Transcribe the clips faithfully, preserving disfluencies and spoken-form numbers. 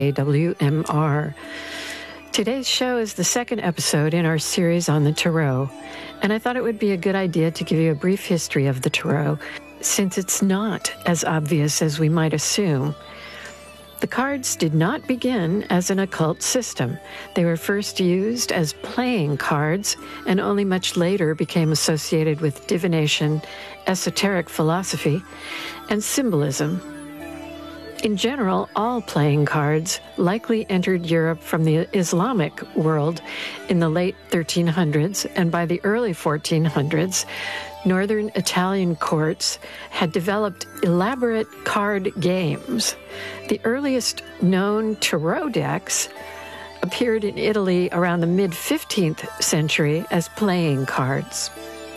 W M R. Today's show is the second episode in our series on the tarot, and I thought it would be a good idea to give you a brief history of the tarot, since it's not as obvious as we might assume. The cards did not begin as an occult system. They were first used as playing cards and only much later became associated with divination, esoteric philosophy, and symbolism. In general, all playing cards likely entered Europe from the Islamic world in the late thirteen hundreds, and by the early fourteen hundreds, northern Italian courts had developed elaborate card games. The earliest known tarot decks appeared in Italy around the mid-fifteenth century as playing cards.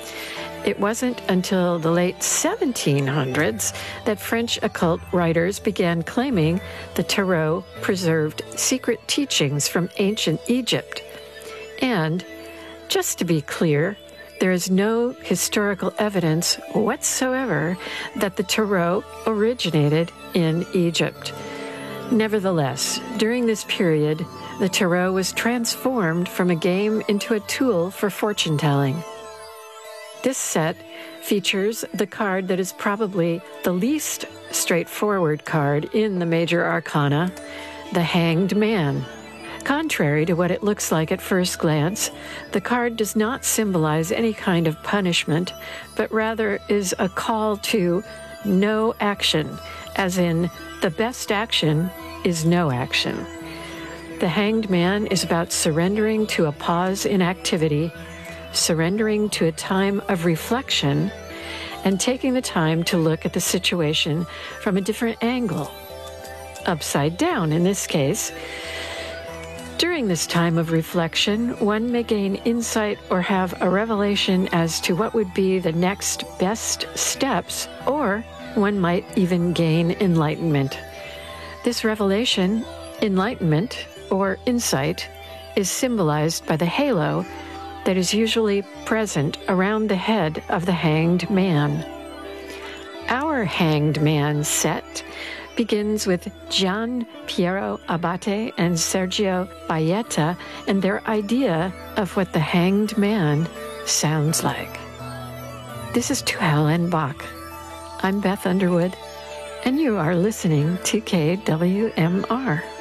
It wasn't until the late seventeen hundreds that French occult writers began claiming the tarot preserved secret teachings from ancient Egypt. And, just to be clear, there is no historical evidence whatsoever that the tarot originated in Egypt. Nevertheless, during this period, the tarot was transformed from a game into a tool for fortune-telling. This set features the card that is probably the least straightforward card in the major arcana, the Hanged Man. Contrary to what it looks like at first glance, the card does not symbolize any kind of punishment, but rather is a call to no action, as in the best action is no action. The Hanged Man is about surrendering to a pause in activity, surrendering to a time of reflection, and taking the time to look at the situation from a different angle, upside down in this case. During this time of reflection, one may gain insight or have a revelation as to what would be the next best steps, or one might even gain enlightenment. This revelation, enlightenment, or insight is symbolized by the halo that is usually present around the head of the Hanged Man. Our Hanged Man set begins with Gian Piero Abate and Sergio Baeta and their idea of what the Hanged Man sounds like. This is To Hell and Bach. I'm Beth Underwood, and you are listening to K W M R.